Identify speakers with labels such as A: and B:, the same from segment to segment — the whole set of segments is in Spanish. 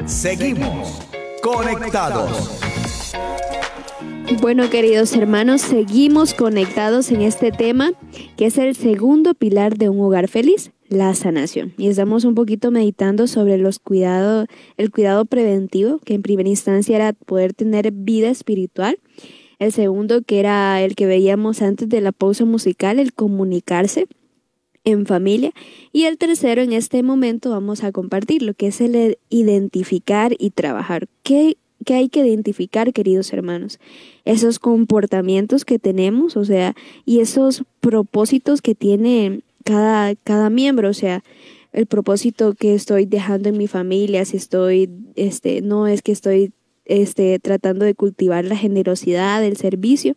A: Seguimos conectados.
B: Bueno, queridos hermanos, seguimos conectados en este tema que es el segundo pilar de un hogar feliz, la sanación. Y estamos un poquito meditando sobre el cuidado preventivo, que en primera instancia era poder tener vida espiritual. El segundo, que era el que veíamos antes de la pausa musical, el comunicarse en familia. Y el tercero, en este momento vamos a compartir lo que es el identificar y trabajar. ¿Qué hay que identificar, queridos hermanos? Esos comportamientos que tenemos, y esos propósitos que tiene cada miembro, el propósito que estoy dejando en mi familia, si estoy, no es que estoy tratando de cultivar la generosidad, el servicio,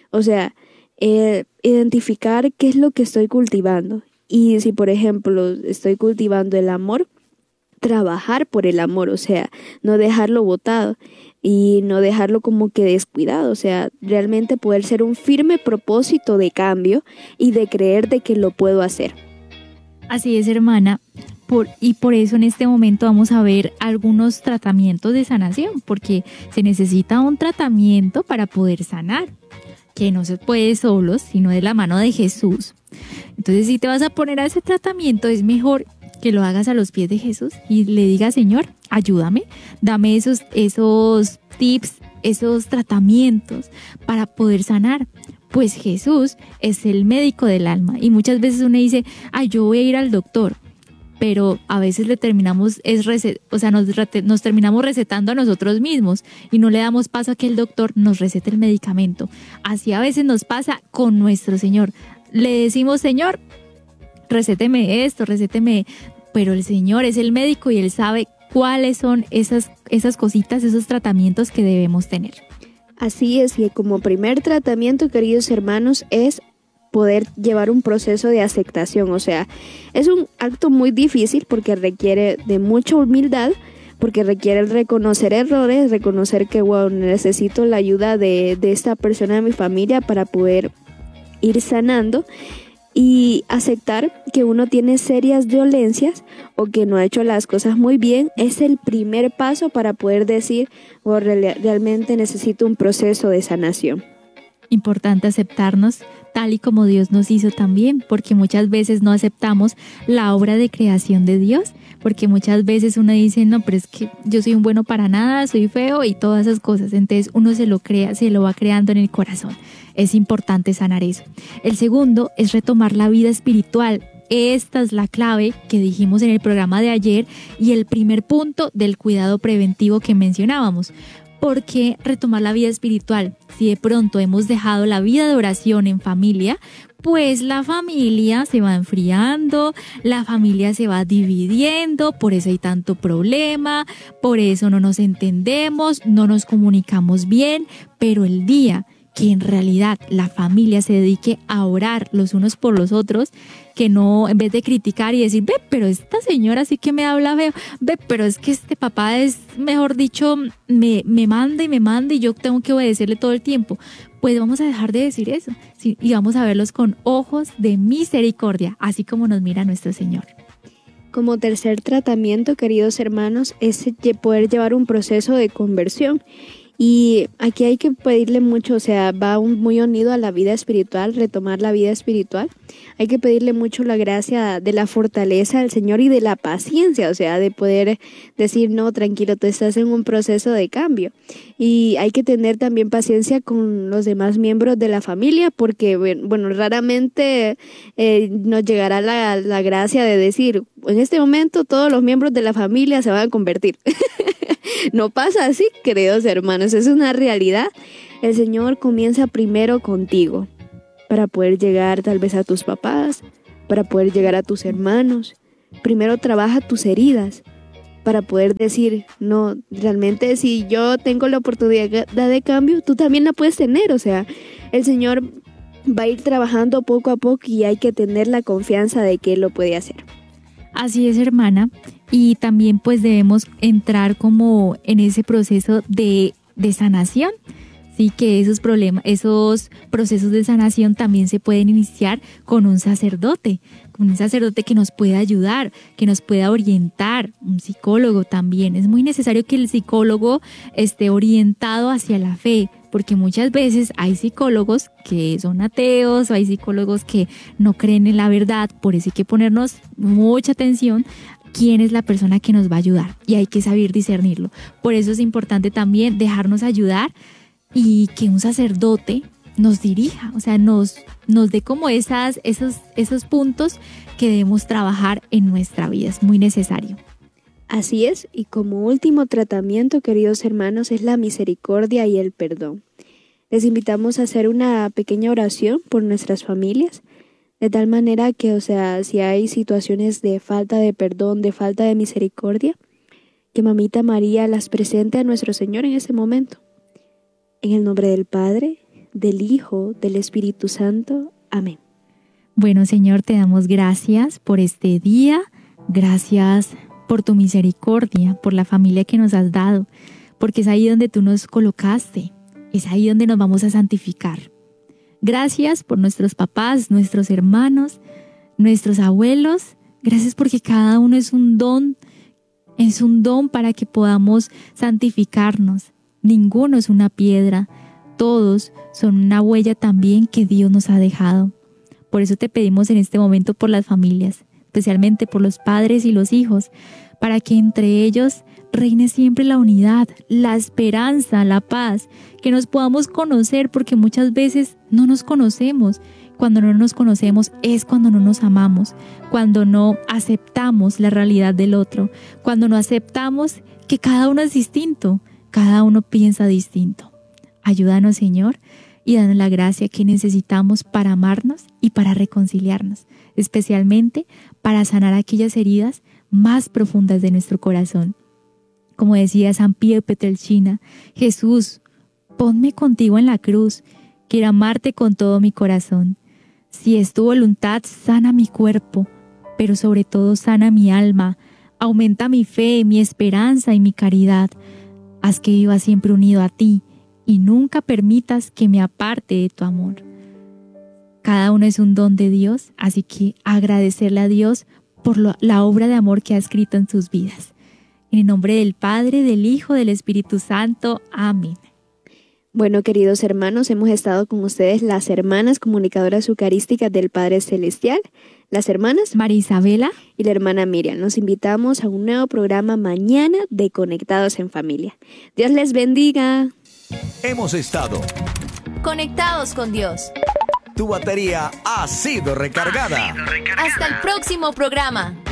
B: identificar qué es lo que estoy cultivando. Y si, por ejemplo, estoy cultivando el amor, trabajar por el amor, no dejarlo botado y no dejarlo como que descuidado, realmente poder ser un firme propósito de cambio y de creer de que lo puedo hacer.
C: Así es, hermana. Por eso en este momento vamos a ver algunos tratamientos de sanación, porque se necesita un tratamiento para poder sanar, que no se puede solo, sino de la mano de Jesús. Entonces, si te vas a poner a ese tratamiento, es mejor que lo hagas a los pies de Jesús y le digas: Señor, ayúdame, dame esos tips, esos tratamientos para poder sanar. Pues Jesús es el médico del alma, y muchas veces uno dice: yo voy a ir al doctor, pero a veces nos terminamos recetando a nosotros mismos y no le damos paso a que el doctor nos recete el medicamento. Así a veces nos pasa con nuestro Señor. Le decimos: Señor, recéteme esto, pero el Señor es el médico y Él sabe cuáles son esas cositas, esos tratamientos que debemos tener.
B: Así es, y como primer tratamiento, queridos hermanos, es poder llevar un proceso de aceptación. Es un acto muy difícil porque requiere de mucha humildad, porque requiere reconocer errores, reconocer que necesito la ayuda de esta persona de mi familia para poder ir sanando, y aceptar que uno tiene serias dolencias o que no ha hecho las cosas muy bien. Es el primer paso para poder decir: realmente necesito un proceso de sanación.
C: Importante aceptarnos tal y como Dios nos hizo también, porque muchas veces no aceptamos la obra de creación de Dios, porque muchas veces uno dice: no, pero es que yo soy un bueno para nada, soy feo y todas esas cosas. Entonces uno se lo va creando en el corazón. Es importante sanar eso. El segundo es retomar la vida espiritual. Esta es la clave que dijimos en el programa de ayer y el primer punto del cuidado preventivo que mencionábamos. ¿Por qué retomar la vida espiritual? Si de pronto hemos dejado la vida de oración en familia, pues la familia se va enfriando, la familia se va dividiendo, por eso hay tanto problema, por eso no nos entendemos, no nos comunicamos bien, pero el día que en realidad la familia se dedique a orar los unos por los otros, que no, en vez de criticar y decir: ve, pero esta señora sí que me habla feo, ve, pero es que este papá es, mejor dicho, me manda y yo tengo que obedecerle todo el tiempo. Pues vamos a dejar de decir eso, ¿sí? Y vamos a verlos con ojos de misericordia, así como nos mira nuestro Señor.
B: Como tercer tratamiento, queridos hermanos, es poder llevar un proceso de conversión. Y aquí hay que pedirle mucho, va muy unido a la vida espiritual, retomar la vida espiritual. Hay que pedirle mucho la gracia de la fortaleza del Señor y de la paciencia, de poder decir: no, tranquilo, tú estás en un proceso de cambio. Y hay que tener también paciencia con los demás miembros de la familia, porque, raramente nos llegará la gracia de decir: en este momento todos los miembros de la familia se van a convertir. No pasa así, queridos hermanos, es una realidad. El Señor comienza primero contigo, para poder llegar tal vez a tus papás, para poder llegar a tus hermanos. Primero trabaja tus heridas, para poder decir: no, realmente si yo tengo la oportunidad de cambio, tú también la puedes tener. El Señor va a ir trabajando poco a poco y hay que tener la confianza de que Él lo puede hacer.
C: Así es, hermana, y también pues debemos entrar como en ese proceso de sanación, Sí, que esos problemas, esos procesos de sanación también se pueden iniciar con un sacerdote que nos pueda ayudar, que nos pueda orientar, un psicólogo también. Es muy necesario que el psicólogo esté orientado hacia la fe, porque muchas veces hay psicólogos que son ateos o hay psicólogos que no creen en la verdad. Por eso hay que ponernos mucha atención quién es la persona que nos va a ayudar y hay que saber discernirlo. Por eso es importante también dejarnos ayudar y que un sacerdote nos dirija, o sea, nos dé como esos puntos que debemos trabajar en nuestra vida. Es muy necesario.
B: Así es, y como último tratamiento, queridos hermanos, es la misericordia y el perdón. Les invitamos a hacer una pequeña oración por nuestras familias, de tal manera que, o sea, si hay situaciones de falta de perdón, de falta de misericordia, que Mamita María las presente a nuestro Señor en ese momento. En el nombre del Padre, del Hijo, del Espíritu Santo. Amén.
C: Bueno, Señor, te damos gracias por este día, gracias por tu misericordia, por la familia que nos has dado, porque es ahí donde tú nos colocaste, es ahí donde nos vamos a santificar. Gracias por nuestros papás, nuestros hermanos, nuestros abuelos, gracias porque cada uno es un don para que podamos santificarnos. Ninguno es una piedra, todos son una huella también que Dios nos ha dejado. Por eso te pedimos en este momento por las familias, especialmente por los padres y los hijos, para que entre ellos reine siempre la unidad, la esperanza, la paz, que nos podamos conocer, porque muchas veces no nos conocemos. Cuando no nos conocemos es cuando no nos amamos, cuando no aceptamos la realidad del otro, cuando no aceptamos que cada uno es distinto, cada uno piensa distinto. Ayúdanos, Señor, y danos la gracia que necesitamos para amarnos y para reconciliarnos, especialmente para sanar aquellas heridas más profundas de nuestro corazón. Como decía San Pío Pietrelcina, Jesús, ponme contigo en la cruz, quiero amarte con todo mi corazón. Si es tu voluntad, sana mi cuerpo, pero sobre todo sana mi alma, aumenta mi fe, mi esperanza y mi caridad. Haz que viva siempre unido a ti y nunca permitas que me aparte de tu amor. Cada uno es un don de Dios, así que agradecerle a Dios por la obra de amor que ha escrito en sus vidas. En el nombre del Padre, del Hijo, del Espíritu Santo. Amén.
B: Bueno, queridos hermanos, hemos estado con ustedes las hermanas comunicadoras eucarísticas del Padre Celestial, las hermanas
C: María Isabela
B: y la hermana Miriam. Los invitamos a un nuevo programa mañana de Conectados en Familia. Dios les bendiga.
A: Hemos estado
D: Conectados con Dios.
A: Tu batería ha sido recargada.
D: Hasta el próximo programa.